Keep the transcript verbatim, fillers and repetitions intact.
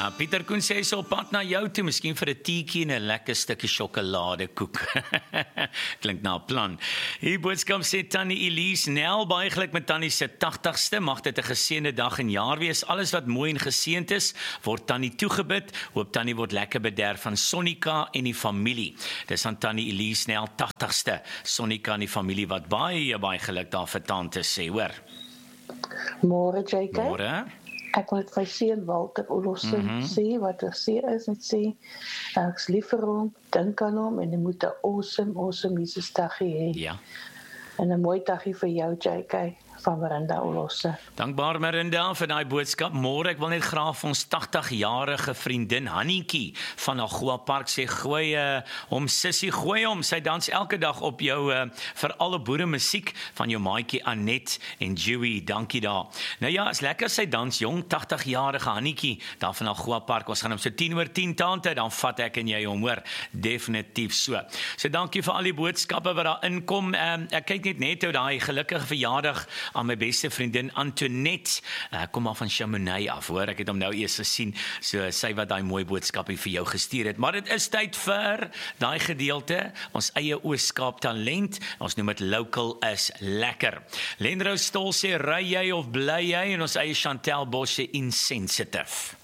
Ja, Pieter Koen sê so op pad na jou toe, miskien vir 'n teetjie en 'n lekker stukkie sjokoladekoek. Klink na 'n plan. Hier boodskap sê Tannie Elise Nel, baie geluk met Tannie se tagtigste, mag dit 'n geseënde dag en jaar wees. Alles wat mooi en geseënd is, word Tannie toegebid. Hoop Tannie word lekker bederf van Sonika en die familie. Dis aan Tannie Elise Nel, tagtigste. Sonika en die familie wat baie baie geluk daar vir tante sê, hoor. Môre J K. Môre. Ek wil net vir seun Walter Olosse Mhm. sê wat er sê is net sê ek's lief vir hom, dink aan hom en hy moet 'n awesome awesome Jesus daggie hê. Ja. En 'n mooi daggie vir jou J K van Miranda Olosse. Dankbaar Miranda vir daai boodskap. Môre ek wil net graag vir ons tagtig-jarige vriendin Hannetjie van Agua Park sê gooi uh, hom sussie, gooi hom. Sy dans elke dag op jou uh, vir alle boere musiek van jou maatjie Anet en Joey. Dankie daar. Nou ja, is lekker sy dans jong tagtig-jarige Hannetjie daar van Agua Park. Ons gaan hom so tien oor tien tante dan vat ek en jy hom hoor. Definitief so. So dankie vir al die boodskappe wat daar inkom. Um, ek kyk net net hoe daai gelukkige verjaardag aan my beste vriendin Antoinette, uh, kom maar van Chamonix af, hoor, ek het hom nou eers gesien, so sy wat daai mooi boodskapie vir jou gestuur het, maar dit is tyd vir daai gedeelte, ons eie Oos-Kaap talent, ons noem dit local is lekker. Lenrou Stol sê, ry jy of bly jy, en ons eie Chantel Bosch sê insensitive.